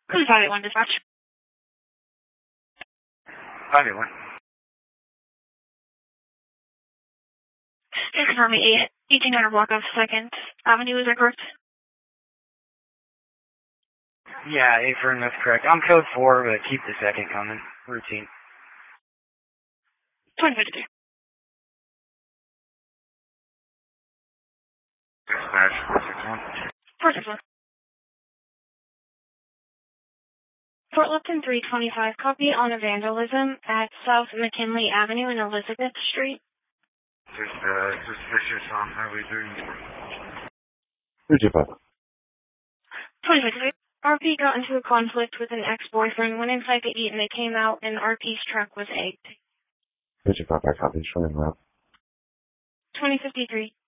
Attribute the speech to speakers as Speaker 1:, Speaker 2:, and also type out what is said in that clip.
Speaker 1: Who's 581 dispatch?
Speaker 2: 581.
Speaker 1: Just confirm me 1800 block of 2nd Avenue, is that correct?
Speaker 2: Yeah, Afern, that's correct. I'm code 4, but keep the 2nd coming. Routine.
Speaker 1: 2053.
Speaker 2: Dispatch 461.
Speaker 1: 461. Fort Lupton 325, copy on a vandalism at South McKinley Avenue and Elizabeth Street.
Speaker 2: Suspicious on Highway 30.
Speaker 3: 225.
Speaker 1: 2053. RP got into a conflict with an ex-boyfriend, went inside to eat, and they came out, and RP's truck was egged.
Speaker 3: 225, I copy. Showing route.
Speaker 1: 2053.